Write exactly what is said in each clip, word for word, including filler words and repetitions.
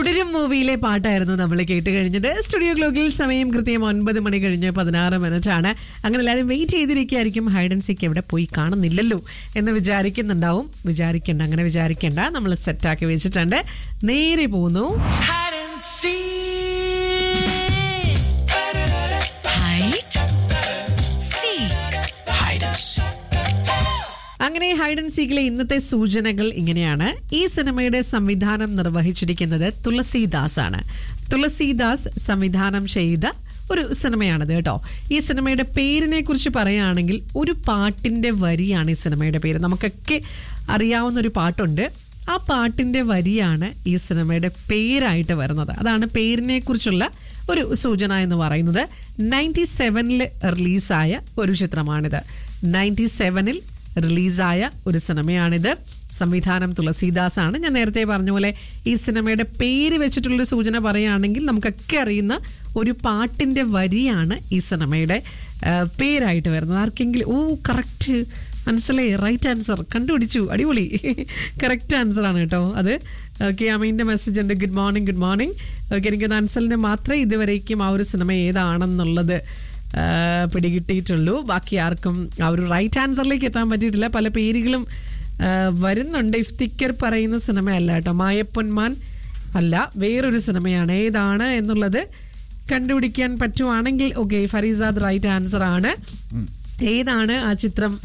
തുടരും മൂവിയിലെ പാട്ടായിരുന്നു നമ്മൾ കേട്ട് കഴിഞ്ഞത്. സ്റ്റുഡിയോ ഗ്ലോക്കിൽ സമയം കൃത്യം ഒൻപത് മണി കഴിഞ്ഞ് പതിനാറ് മിനിറ്റ് ആണ്. അങ്ങനെ എല്ലാവരും വെയിറ്റ് ചെയ്തിരിക്കുകയായിരിക്കും. ഹൈഡ് ആൻഡ് സീക്ക് എവിടെ പോയി കാണുന്നില്ലല്ലോ എന്ന് വിചാരിക്കുന്നുണ്ടാവും. വിചാരിക്കേണ്ട, അങ്ങനെ വിചാരിക്കേണ്ട. നമ്മൾ സെറ്റാക്കി വെച്ചിട്ടുണ്ട്. നേരെ പോകുന്നു. അങ്ങനെ ഹൈഡ് ആൻഡ് സീക്കിലെ ഇന്നത്തെ സൂചനകൾ ഇങ്ങനെയാണ്. ഈ സിനിമയുടെ സംവിധാനം നിർവഹിച്ചിരിക്കുന്നത് തുളസീദാസ് ആണ്. തുളസീദാസ് സംവിധാനം ചെയ്ത ഒരു സിനിമയാണിത് കേട്ടോ. ഈ സിനിമയുടെ പേരിനെ കുറിച്ച് പറയുകയാണെങ്കിൽ ഒരു പാട്ടിന്റെ വരിയാണ് ഈ സിനിമയുടെ പേര്. നമുക്കൊക്കെ അറിയാവുന്ന ഒരു പാട്ടുണ്ട്. ആ പാട്ടിന്റെ വരിയാണ് ഈ സിനിമയുടെ പേരായിട്ട് വരുന്നത്. അതാണ് പേരിനെ കുറിച്ചുള്ള ഒരു സൂചന എന്ന് പറയുന്നത്. നയൻറ്റി സെവനില് റിലീസായ ഒരു ചിത്രമാണിത്. നയൻറ്റി സെവനിൽ റിലീസായ ഒരു സിനിമയാണിത്. സംവിധാനം തുളസീദാസ് ആണ്. ഞാൻ നേരത്തെ പറഞ്ഞ പോലെ ഈ സിനിമയുടെ പേര് വെച്ചിട്ടുള്ളൊരു സൂചന പറയുകയാണെങ്കിൽ നമുക്കൊക്കെ അറിയുന്ന ഒരു പാട്ടിന്റെ വരിയാണ് ഈ സിനിമയുടെ പേരായിട്ട് വരുന്നത്. ആർക്കെങ്കിലും ഓ കറക്റ്റ് മനസ്സിലായി, റൈറ്റ് ആൻസർ കണ്ടുപിടിച്ചു, അടിപൊളി, കറക്റ്റ് ആൻസർ ആണ് കേട്ടോ അത്. ഓക്കെ, അമീൻ്റെ മെസ്സേജ് ഉണ്ട്, good morning good morning. Okay, എനിക്ക് അൻസലിന് മാത്രമേ ഇതുവരേക്കും ആ ഒരു സിനിമ ഏതാണെന്നുള്ളത് പിടികിട്ടിയിട്ടുള്ളൂ. ബാക്കി ആർക്കും ആ ഒരു റൈറ്റ് ആൻസറിലേക്ക് എത്താൻ പറ്റിയിട്ടില്ല. പല പേരുകളും വരുന്നുണ്ട്. ഇഫ്തിക്കർ പറയുന്ന സിനിമയല്ല കേട്ടോ, മായപ്പൊന്മാൻ അല്ല, വേറൊരു സിനിമയാണ്. ഏതാണ് എന്നുള്ളത് കണ്ടുപിടിക്കാൻ പറ്റുവാണെങ്കിൽ ഓക്കെ. ഫരീസാദ് റൈറ്റ് ആൻസർ ആണ്. ഏതാണ് ആ ചിത്രം?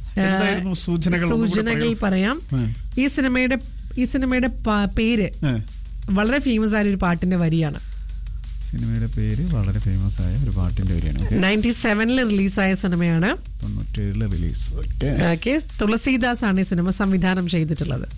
സൂചനകൾ പറയാം. ഈ സിനിമയുടെ ഈ സിനിമയുടെ പേര് വളരെ ഫേമസ് ആയ ഒരു പാട്ടിന്റെ വരിയാണ്. സിനിമയുടെ പേര് വളരെ ഫേമസ് ആയ ഒരു പാട്ടിന്റെ വരിയാണ്. നയൻറ്റി സെവനിൽ റിലീസായ സിനിമയാണ്. തൊണ്ണൂറ്റേഴില് റിലീസ്. ഓക്കെ, തുളസീദാസ് ആണ് ഈ സിനിമ സംവിധാനം ചെയ്തിട്ടുള്ളത്.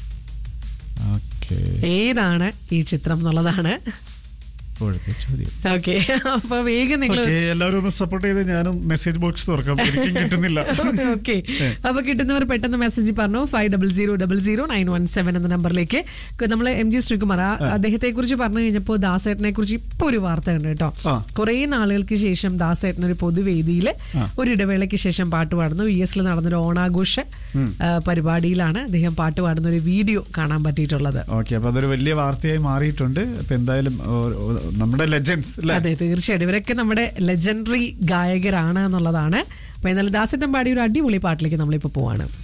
ഏതാണ് ഈ ചിത്രം എന്നുള്ളതാണ് ഓക്കെ. അപ്പൊ വേഗം നിങ്ങൾ എല്ലാവരും സപ്പോർട്ട് ചെയ്ത് ഞാനും മെസ്സേജ് ബോക്സ് തുറക്കാം, കിട്ടുന്നില്ല. ഓക്കെ, അപ്പൊ കിട്ടുന്നവർ പെട്ടെന്ന് മെസ്സേജ് പറഞ്ഞു five double zero double zero nine one seven എന്ന നമ്പറിലേക്ക്. നമ്മൾ എം ജി ശ്രീകുമാർ അദ്ദേഹത്തെ കുറിച്ച് പറഞ്ഞു കഴിഞ്ഞപ്പോൾ ദാസേട്ടനെ കുറിച്ച് ഇപ്പൊ ഒരു വാർത്ത ഉണ്ട് കേട്ടോ. കുറെ നാളുകൾക്ക് ശേഷം ദാസേട്ടൻ ഒരു പൊതുവേദിയിൽ ഒരു ഇടവേളയ്ക്ക് ശേഷം പാട്ട് പാടുന്നു. യു എസിൽ നടന്നൊരു ഓണാഘോഷ പരിപാടിയിലാണ് അദ്ദേഹം പാട്ട് പാടുന്ന ഒരു വീഡിയോ കാണാൻ പറ്റിയിട്ടുള്ളത്. ഓക്കെ, അപ്പൊ അതൊരു വലിയ വാർത്തയായി മാറിയിട്ടുണ്ട്. അപ്പൊ എന്തായാലും നമ്മുടെ ലെജൻഡ്സ്, അതെ തീർച്ചയായിട്ടും ഇവരൊക്കെ നമ്മുടെ ലെജൻഡറി ഗായകരാണ് എന്നുള്ളതാണ്. അപ്പൊ എന്നാലും ദാസേട്ടൻ പാടിയ ഒരു അടിപൊളി പാട്ടിലേക്ക് നമ്മളിപ്പോ പോവാണ്.